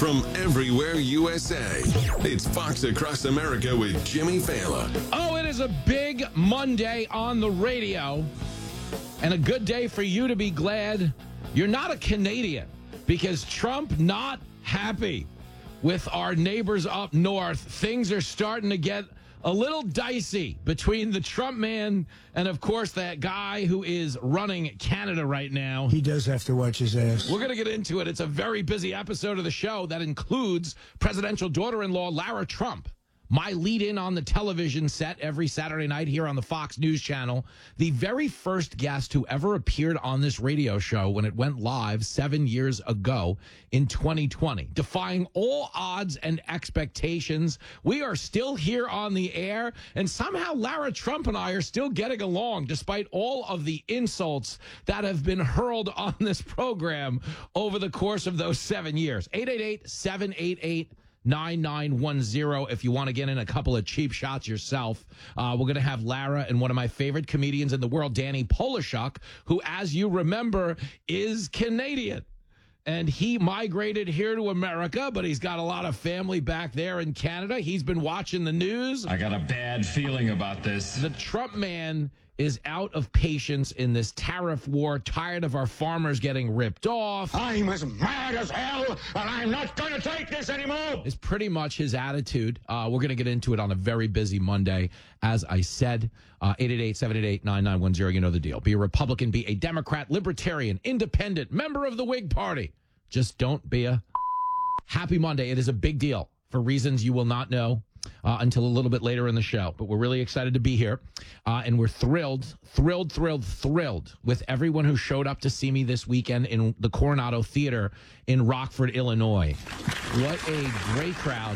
from everywhere USA. It's Fox Across America with Jimmy Fallon. Oh, it is a big Monday on the radio, and a good day for you to be glad you're not a Canadian, because Trump not happy with our neighbors up north. Things are starting to get a little dicey between the Trump man and, of course, that guy who is running Canada right now. He does have to watch his ass. We're going to get into it. It's a very busy episode of the show that includes presidential daughter-in-law Lara Trump, my lead-in on the television set every Saturday night here on the Fox News Channel, the very first guest who ever appeared on this radio show when it went live 7 years ago in 2020. Defying all odds and expectations, we are still here on the air, and somehow Lara Trump and I are still getting along despite all of the insults that have been hurled on this program over the course of those 7 years. 888-788-9910 if you want to get in a couple of cheap shots yourself. We're going to have Lara and one of my favorite comedians in the world, Danny Polishuk, who, as you remember, is Canadian. And he migrated here to America, but he's got a lot of family back there in Canada. He's been watching the news. I got a bad feeling about this. The Trump man is out of patience in this tariff war, tired of our farmers getting ripped off. I'm as mad as hell, and I'm not going to take this anymore. Is pretty much his attitude. We're going to get into it on a very busy Monday. As I said, 888-788-9910, you know the deal. Be a Republican, be a Democrat, Libertarian, Independent, member of the Whig Party. Just don't be a... Happy Monday. It is a big deal for reasons you will not know until a little bit later in the show. But we're really excited to be here. And we're thrilled with everyone who showed up to see me this weekend in the Coronado Theater in Rockford, Illinois. What a great crowd.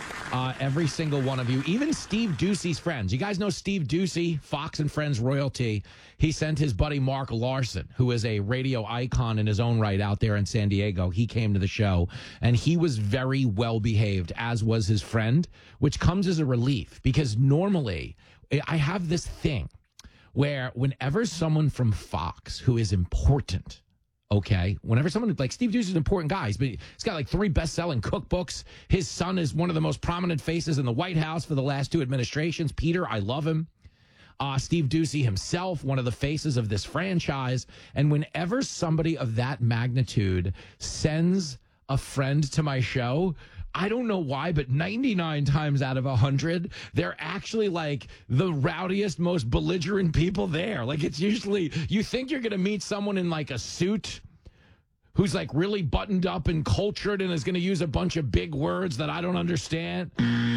Every single one of you, even Steve Ducey's friends. You guys know Steve Ducey, Fox and Friends royalty. He sent his buddy Mark Larson, who is a radio icon in his own right out there in San Diego. He came to the show, and he was very well behaved, as was his friend, which comes as a relief, because normally I have this thing where whenever someone from Fox who is important, okay, whenever someone like Steve Ducey is an important guy, he's got like 3 best-selling cookbooks. His son is one of the most prominent faces in the White House for the last 2 administrations. Peter, I love him. Steve Ducey himself, one of the faces of this franchise. And whenever somebody of that magnitude sends a friend to my show, I don't know why, but 99 times out of 100, they're actually like the rowdiest, most belligerent people there. Like, it's usually, you think you're going to meet someone in like a suit who's like really buttoned up and cultured and is going to use a bunch of big words that I don't understand.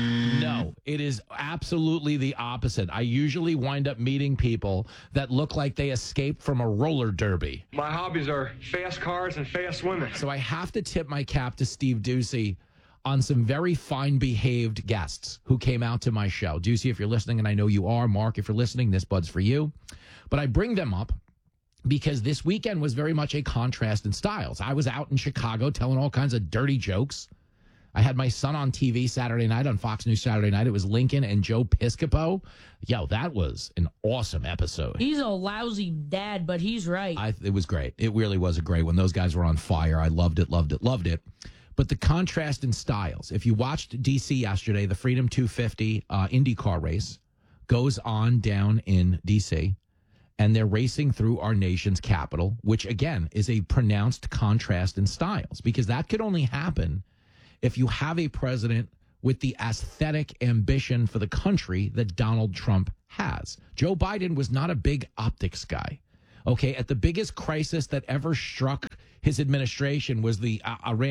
No, it is absolutely the opposite. I usually wind up meeting people that look like they escaped from a roller derby. My hobbies are fast cars and fast women. So I have to tip my cap to Steve Ducey on some very fine-behaved guests who came out to my show. Ducey, if you're listening, and I know you are, Mark, if you're listening, this bud's for you. But I bring them up because this weekend was very much a contrast in styles. I was out in Chicago telling all kinds of dirty jokes. I had my son on TV Saturday night, on Fox News Saturday night. It was Lincoln and Joe Piscopo. Yo, that was an awesome episode. He's a lousy dad, but he's right. It was great. It really was a great one. Those guys were on fire. I loved it. But the contrast in styles, if you watched DC yesterday, the Freedom 250 IndyCar race goes on down in DC, and they're racing through our nation's capital, which, again, is a pronounced contrast in styles, because that could only happen if you have a president with the aesthetic ambition for the country that Donald Trump has. Joe Biden was not a big optics guy. Okay, at the biggest crisis that ever struck his administration was the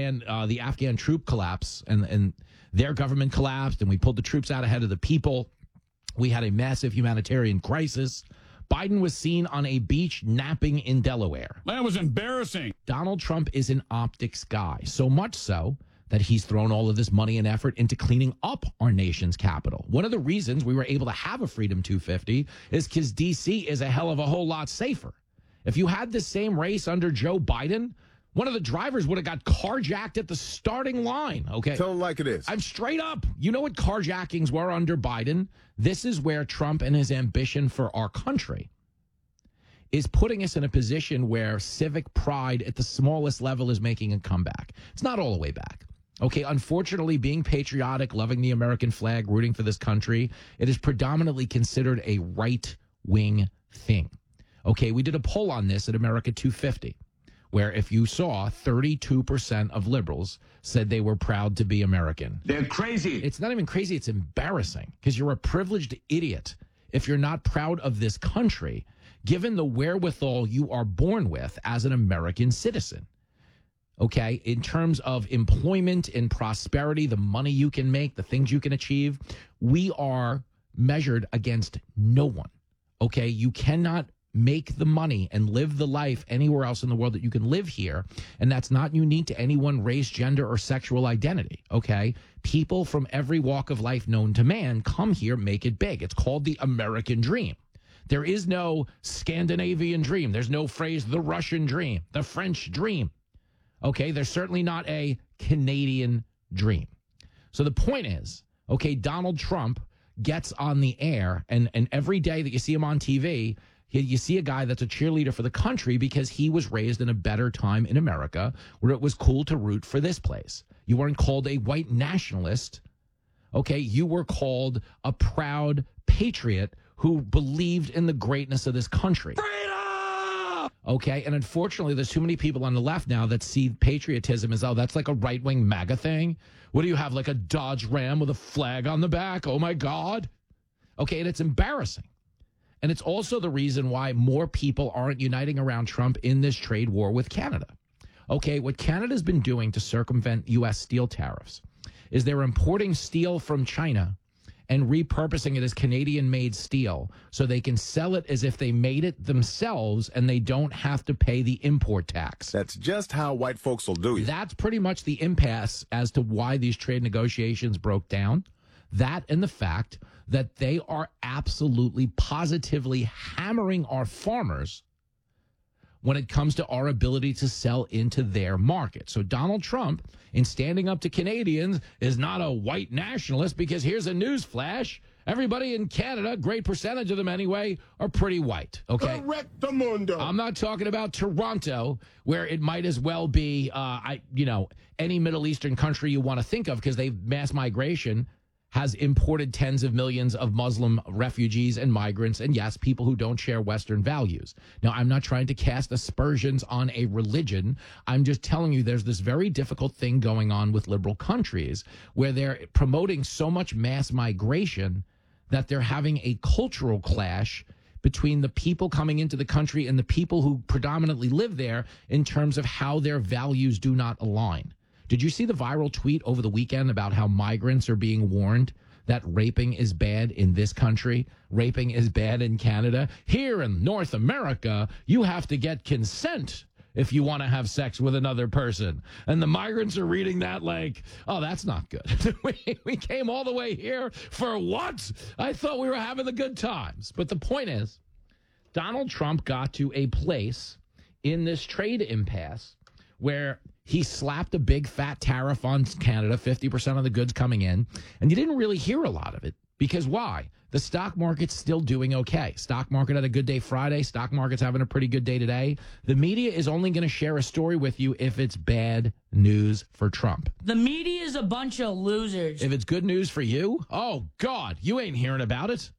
Afghan troop collapse, and their government collapsed, and we pulled the troops out ahead of the people. We had a massive humanitarian crisis. Biden was seen on a beach napping in Delaware. That was embarrassing. Donald Trump is an optics guy, so much so that he's thrown all of this money and effort into cleaning up our nation's capital. One of the reasons we were able to have a Freedom 250 is because D.C. is a hell of a whole lot safer. If you had the same race under Joe Biden, one of the drivers would have got carjacked at the starting line. Okay. Tell them like it is. I'm straight up. You know what carjackings were under Biden? This is where Trump and his ambition for our country is putting us in a position where civic pride at the smallest level is making a comeback. It's not all the way back. Okay, unfortunately, being patriotic, loving the American flag, rooting for this country, it is predominantly considered a right-wing thing. Okay, we did a poll on this at America 250, where if you saw 32% of liberals said they were proud to be American. They're crazy. It's not even crazy, it's embarrassing because you're a privileged idiot if you're not proud of this country, given the wherewithal you are born with as an American citizen. Okay, in terms of employment and prosperity, the money you can make, the things you can achieve, we are measured against no one. Okay, you cannot make the money and live the life anywhere else in the world that you can live here. And that's not unique to any one race, gender, or sexual identity. Okay, people from every walk of life known to man come here, make it big. It's called the American dream. There is no Scandinavian dream. There's no phrase, the Russian dream, the French dream. Okay, there's certainly not a Canadian dream. So the point is, okay, Donald Trump gets on the air, and every day that you see him on TV, you see a guy that's a cheerleader for the country because he was raised in a better time in America where it was cool to root for this place. You weren't called a white nationalist. Okay, you were called a proud patriot who believed in the greatness of this country. Okay, and unfortunately, there's too many people on the left now that see patriotism as, oh, that's like a right-wing MAGA thing. What do you have, like a Dodge Ram with a flag on the back? Oh, my God. Okay, and it's embarrassing. And it's also the reason why more people aren't uniting around Trump in this trade war with Canada. Okay, what Canada's been doing to circumvent U.S. steel tariffs is they're importing steel from China and repurposing it as Canadian-made steel so they can sell it as if they made it themselves and they don't have to pay the import tax. That's just how white folks will do you. That's pretty much the impasse as to why these trade negotiations broke down. That and the fact that they are absolutely positively hammering our farmers when it comes to our ability to sell into their market. So Donald Trump, in standing up to Canadians, is not a white nationalist because here's a news flash. Everybody in Canada, great percentage of them anyway, are pretty white. Okay. Correctamundo. I'm not talking about Toronto, where it might as well be, any Middle Eastern country you want to think of because they've mass migration has imported tens of millions of Muslim refugees and migrants, and yes, people who don't share Western values. Now, I'm not trying to cast aspersions on a religion. I'm just telling you there's this very difficult thing going on with liberal countries where they're promoting so much mass migration that they're having a cultural clash between the people coming into the country and the people who predominantly live there in terms of how their values do not align. Did you see the viral tweet over the weekend about how migrants are being warned that raping is bad in this country? Raping is bad in Canada. Here in North America, you have to get consent if you want to have sex with another person. And the migrants are reading that like, oh, that's not good. we came all the way here for what? I thought we were having the good times. But the point is, Donald Trump got to a place in this trade impasse where he slapped a big fat tariff on Canada, 50% of the goods coming in, and you didn't really hear a lot of it. Because why? The stock market's still doing okay. Stock market had a good day Friday. Stock market's having a pretty good day today. The media is only going to share a story with you if it's bad news for Trump. The media is a bunch of losers. If it's good news for you, oh, God, you ain't hearing about it.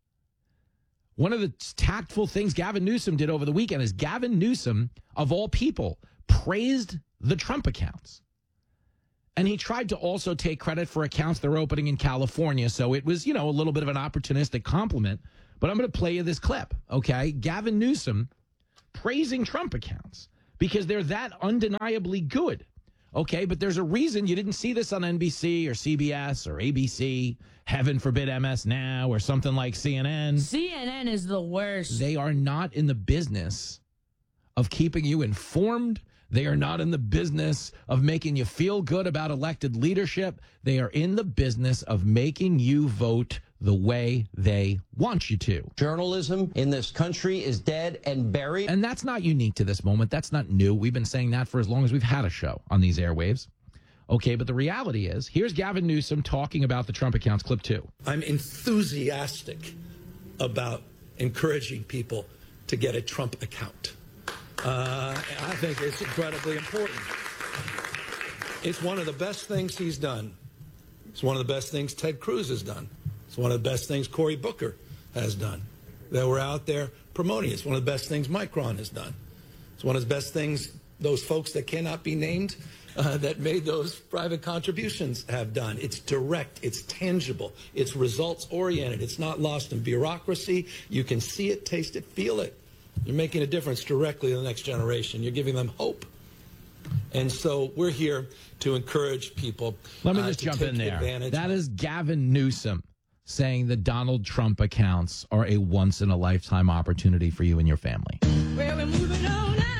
One of the tactful things Gavin Newsom did over the weekend is Gavin Newsom, of all people, praised the Trump accounts. And he tried to also take credit for accounts they're opening in California. So it was, a little bit of an opportunistic compliment. But I'm going to play you this clip, okay? Gavin Newsom praising Trump accounts because they're that undeniably good, okay? But there's a reason you didn't see this on NBC or CBS or ABC, heaven forbid MS Now or something like CNN. CNN is the worst. They are not in the business of keeping you informed. They are not in the business of making you feel good about elected leadership. They are in the business of making you vote the way they want you to. Journalism in this country is dead and buried. And that's not unique to this moment. That's not new. We've been saying that for as long as we've had a show on these airwaves. Okay, but the reality is, here's Gavin Newsom talking about the Trump accounts, clip 2. I'm enthusiastic about encouraging people to get a Trump account. I think it's incredibly important. It's one of the best things he's done. It's one of the best things Ted Cruz has done. It's one of the best things Cory Booker has done. That we're out there promoting. It's one of the best things Micron has done. It's one of the best things those folks that cannot be named that made those private contributions have done. It's direct. It's tangible. It's results-oriented. It's not lost in bureaucracy. You can see it, taste it, feel it. You're making a difference directly to the next generation. You're giving them hope. And so we're here to encourage people. Let me just jump in there. That is Gavin Newsom saying the Donald Trump accounts are a once-in-a-lifetime opportunity for you and your family. Where we're moving on now.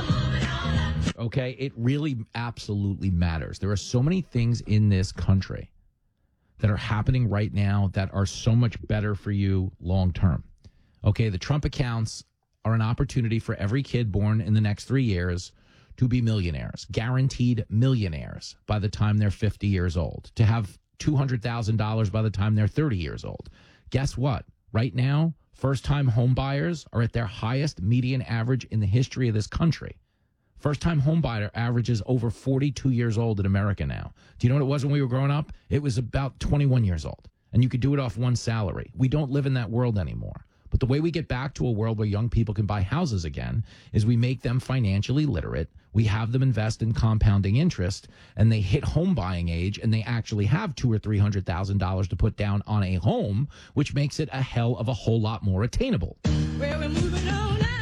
Okay, it really absolutely matters. There are so many things in this country that are happening right now that are so much better for you long term. Okay, the Trump accounts are an opportunity for every kid born in the next 3 years to be millionaires, guaranteed millionaires by the time they're 50 years old, to have $200,000 by the time they're 30 years old. Guess what? Right now, first-time home buyers are at their highest median average in the history of this country. First-time home buyer average is over 42 years old in America now. Do you know what it was when we were growing up? It was about 21 years old, and you could do it off one salary. We don't live in that world anymore. But the way we get back to a world where young people can buy houses again is we make them financially literate. We have them invest in compounding interest, and they hit home buying age, and they actually have $200,000 or $300,000 to put down on a home, which makes it a hell of a whole lot more attainable. Where we're moving on now.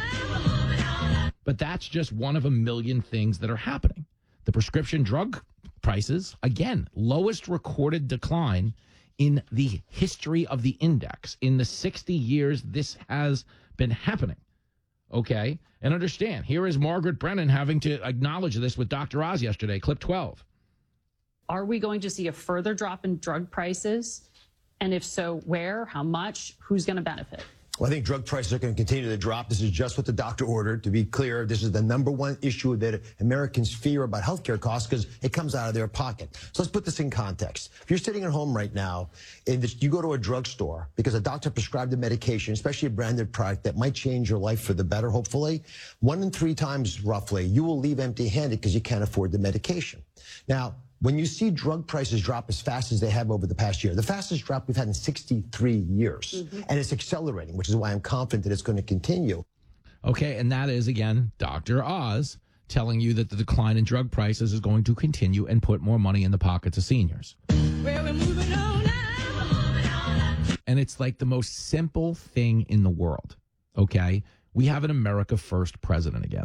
But that's just one of a million things that are happening. The prescription drug prices, again, lowest recorded decline in the history of the index. In the 60 years this has been happening. Okay? And understand, here is Margaret Brennan having to acknowledge this with Dr. Oz yesterday, clip 12. Are we going to see a further drop in drug prices? And if so, where, how much, who's going to benefit? Well, I think drug prices are going to continue to drop. This is just what the doctor ordered. To be clear, this is the number one issue that Americans fear about healthcare costs because it comes out of their pocket. So let's put this in context. If you're sitting at home right now and you go to a drugstore because a doctor prescribed a medication, especially a branded product that might change your life for the better, hopefully, 1 in 3 times roughly, you will leave empty-handed because you can't afford the medication. Now, when you see drug prices drop as fast as they have over the past year, the fastest drop we've had in 63 years, and it's accelerating, which is why I'm confident that it's going to continue. Okay, and that is, again, Dr. Oz telling you that the decline in drug prices is going to continue and put more money in the pockets of seniors. Where we're moving on now. And it's like the most simple thing in the world, okay? We have an America First president again.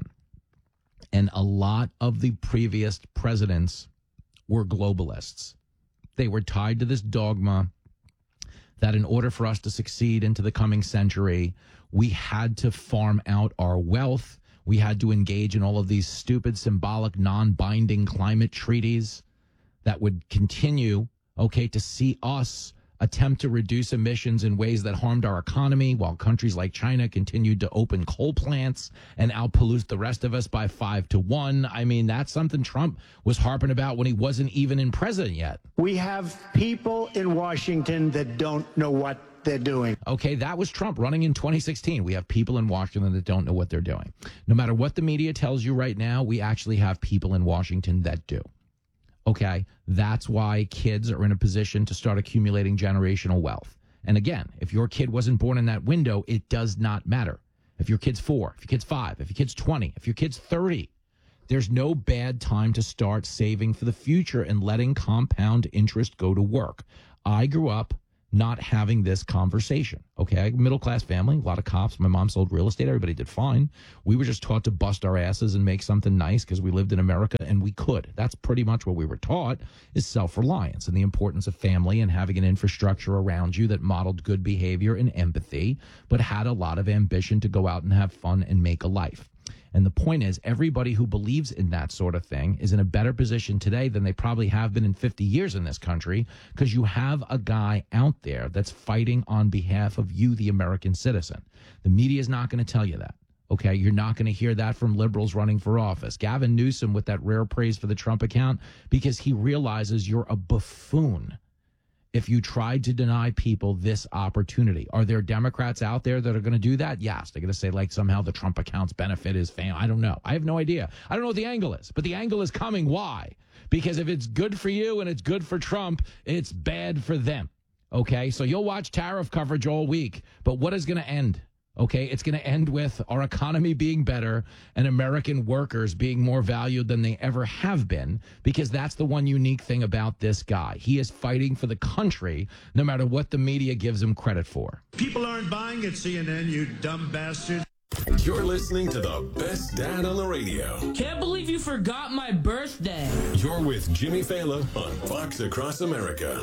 And a lot of the previous presidents were globalists. They were tied to this dogma that in order for us to succeed into the coming century, we had to farm out our wealth. We had to engage in all of these stupid, symbolic, non-binding climate treaties that would continue, okay, to see us attempt to reduce emissions in ways that harmed our economy while countries like China continued to open coal plants and outpollute the rest of us by 5 to 1. I mean, that's something Trump was harping about when he wasn't even in president yet. We have people in Washington that don't know what they're doing. Okay, that was Trump running in 2016. We have people in Washington that don't know what they're doing. No matter what the media tells you right now, we actually have people in Washington that do. Okay, that's why kids are in a position to start accumulating generational wealth. And again, if your kid wasn't born in that window, it does not matter. If your kid's 4, if your kid's 5, if your kid's 20, if your kid's 30, there's no bad time to start saving for the future and letting compound interest go to work. I grew up not having this conversation. Okay, middle-class family, a lot of cops. My mom sold real estate. Everybody did fine. We were just taught to bust our asses and make something nice because we lived in America and we could. That's pretty much what we were taught, is self-reliance and the importance of family and having an infrastructure around you that modeled good behavior and empathy, but had a lot of ambition to go out and have fun and make a life. And the point is, everybody who believes in that sort of thing is in a better position today than they probably have been in 50 years in this country, because you have a guy out there that's fighting on behalf of you, the American citizen. The media is not going to tell you that. Okay, you're not going to hear that from liberals running for office. Gavin Newsom with that rare praise for the Trump account because he realizes you're a buffoon. if you tried to deny people this opportunity. Are there Democrats out there that are going to do that? Yes. They're going to say, like, somehow the Trump accounts benefit his fame. I don't know. I have no idea. I don't know what the angle is, but the angle is coming. Why? Because if it's good for you and it's good for Trump, it's bad for them. Okay, so you'll watch tariff coverage all week, but what is going to end? Okay, it's going to end with our economy being better and American workers being more valued than they ever have been, because that's the one unique thing about this guy. He is fighting for the country no matter what the media gives him credit for. People aren't buying at CNN, you dumb bastard. You're listening to the best dad on the radio. Can't believe you forgot my birthday. You're with Jimmy Fallon on Fox Across America.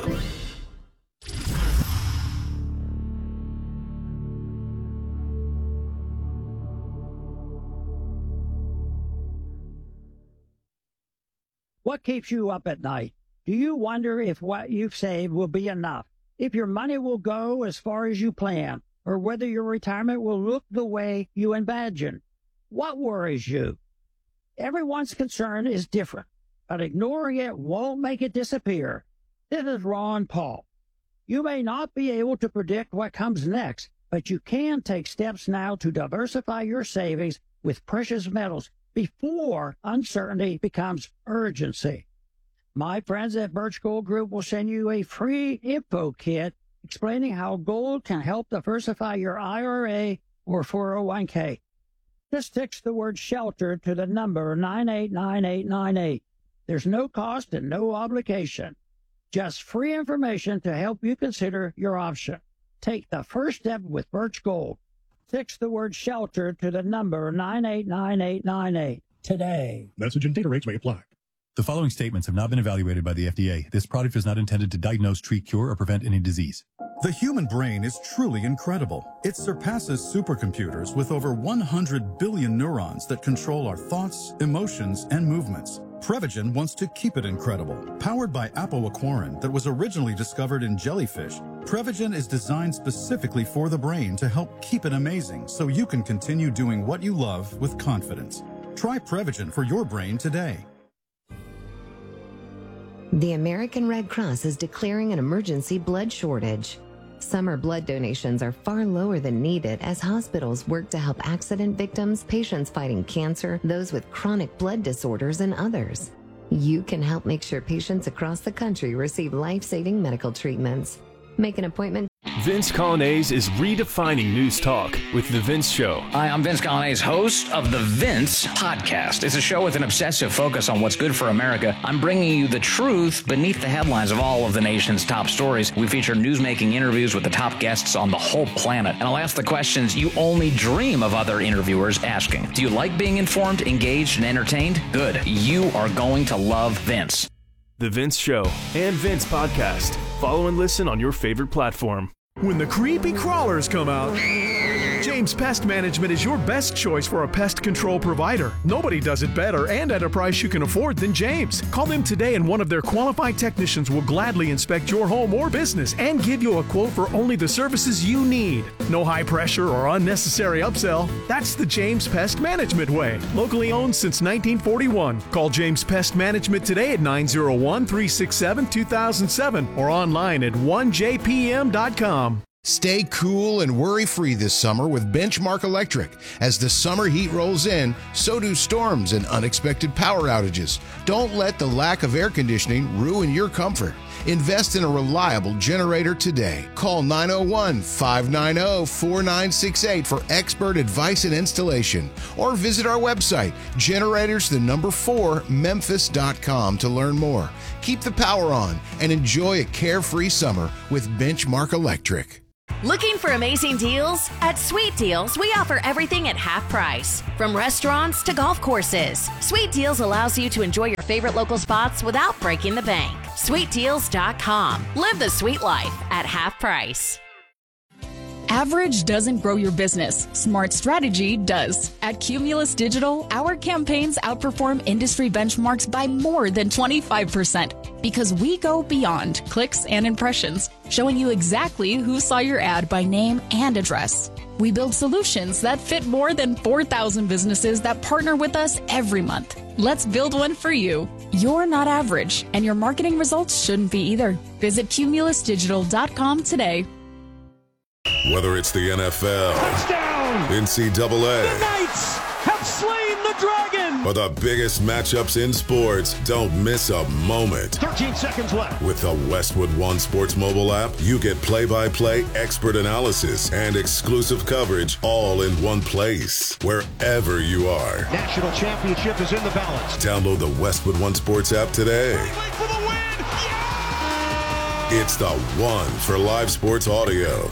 What keeps you up at night? Do you wonder if what you've saved will be enough? If your money will go as far as you plan? Or whether your retirement will look the way you imagine? What worries you? Everyone's concern is different, but ignoring it won't make it disappear. This is Ron Paul. You may not be able to predict what comes next, but you can take steps now to diversify your savings with precious metals before uncertainty becomes urgency. My friends at Birch Gold Group will send you a free info kit explaining how gold can help diversify your IRA or 401k. Just text the word SHELTER to the number 989898. There's no cost and no obligation. Just free information to help you consider your option. Take the first step with Birch Gold. Text the word SHELTER to the number 989898 today. Message and data rates may apply. The following statements have not been evaluated by the FDA. This product is not intended to diagnose, treat, cure, or prevent any disease. The human brain is truly incredible. It surpasses supercomputers with over 100 billion neurons that control our thoughts, emotions, and movements. Prevagen wants to keep it incredible. Powered by apoaquarin that was originally discovered in jellyfish, Prevagen is designed specifically for the brain to help keep it amazing so you can continue doing what you love with confidence. Try Prevagen for your brain today. The American Red Cross is declaring an emergency blood shortage. Summer blood donations are far lower than needed as hospitals work to help accident victims, patients fighting cancer, those with chronic blood disorders, and others. You can help make sure patients across the country receive life-saving medical treatments. Make an appointment. Vince Colonnese is redefining news talk with The Vince Show. Hi, I'm Vince Colonnese, host of The Vince Podcast. It's a show with an obsessive focus on what's good for America. I'm bringing you the truth beneath the headlines of all of the nation's top stories. We feature news-making interviews with the top guests on the whole planet. And I'll ask the questions you only dream of other interviewers asking. Do you like being informed, engaged, and entertained? Good. You are going to love Vince. The Vince Show and Vince Podcast. Follow and listen on your favorite platform. When the creepy crawlers come out, James Pest Management is your best choice for a pest control provider. Nobody does it better and at a price you can afford than James. Call them today and one of their qualified technicians will gladly inspect your home or business and give you a quote for only the services you need. No high pressure or unnecessary upsell. That's the James Pest Management way. Locally owned since 1941. Call James Pest Management today at 901-367-2007 or online at 1jpm.com. Stay cool and worry-free this summer with Benchmark Electric. As the summer heat rolls in, so do storms and unexpected power outages. Don't let the lack of air conditioning ruin your comfort. Invest in a reliable generator today. Call 901-590-4968 for expert advice and installation. Or visit our website, generators4memphis.com to learn more. Keep the power on and enjoy a carefree summer with Benchmark Electric. Looking for amazing deals? At Sweet Deals, we offer everything at half price. From restaurants to golf courses, Sweet Deals allows you to enjoy your favorite local spots without breaking the bank. SweetDeals.com. Live the sweet life at half price. Average doesn't grow your business. Smart strategy does. At Cumulus Digital, our campaigns outperform industry benchmarks by more than 25% because we go beyond clicks and impressions, showing you exactly who saw your ad by name and address. We build solutions that fit more than 4,000 businesses that partner with us every month. Let's build one for you. You're not average, and your marketing results shouldn't be either. Visit cumulusdigital.com today. Whether it's the NFL, Touchdown! NCAA, The Knights have slain the dragon! or the biggest matchups in sports, don't miss a moment. 13 seconds left. With the Westwood One Sports mobile app, you get play-by-play expert analysis and exclusive coverage all in one place, wherever you are. National championship is in the balance. Download the Westwood One Sports app today. For the win! Yeah! It's the one for live sports audio.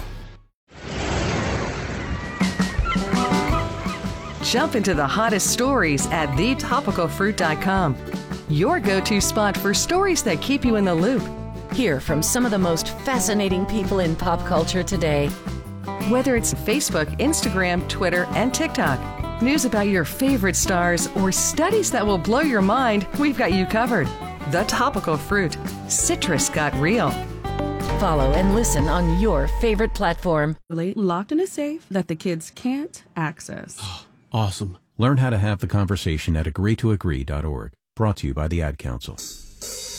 Jump into the hottest stories at thetopicalfruit.com. Your go-to spot for stories that keep you in the loop. Hear from some of the most fascinating people in pop culture today. Whether it's Facebook, Instagram, Twitter, and TikTok, news about your favorite stars, or studies that will blow your mind, we've got you covered. The Topical Fruit. Citrus got real. Follow and listen on your favorite platform. Locked in a safe that the kids can't access. Awesome. Learn how to have the conversation at agreetoagree.org. Brought to you by the Ad Council.